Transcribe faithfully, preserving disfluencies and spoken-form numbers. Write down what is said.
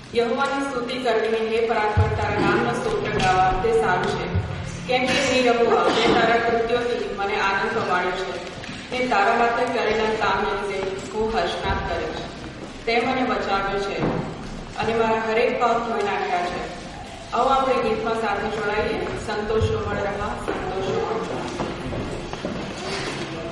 યહોવાની સ્તુતિ કરવી, હે પરાત્પર તારા નામનો સ્તોત્ર ગાવા તે સારું છે. કેમ કે હે યહોવા, તે તારા કૃત્યોથી મને આનંદ પમાડ્યો છે. તે તારા હાથે કરેલા કામને લીધે હું હર્ષનાદ કરીશ. તે મને બચાવ્યો છે અને મારા હરેક પાપ ધોઈ નાખ્યા છે. આવો આપણે ગીતમાં સાથે જોડાઈએ. સંતોષ મળ રહા, સંતોષ મળ રહા.